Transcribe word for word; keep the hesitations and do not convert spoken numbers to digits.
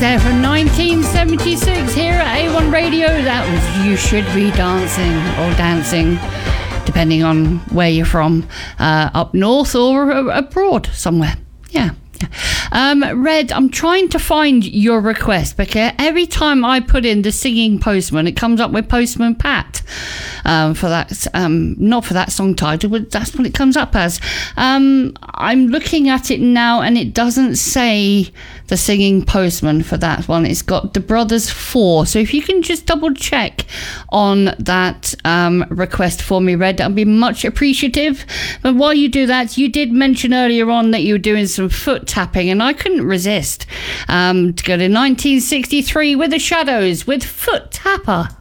There from nineteen seventy-six here at A one Radio. That was You Should Be Dancing, or Dancing, depending on where you're from, uh, up north or abroad somewhere. Yeah. Um, Red, I'm trying to find your request because every time I put in the Singing Postman, it comes up with Postman Pat um, for that, um, not for that song title, but that's what it comes up as. Um, I'm looking at it now and it doesn't say the Singing Postman for that one. It's got The Brothers Four. So if you can just double check on that um, request for me, Red, I'd be much appreciative. But while you do that, you did mention earlier on that you were doing some foot tapping, and I couldn't resist um, to go to nineteen sixty-three with The Shadows with Foot Tapper.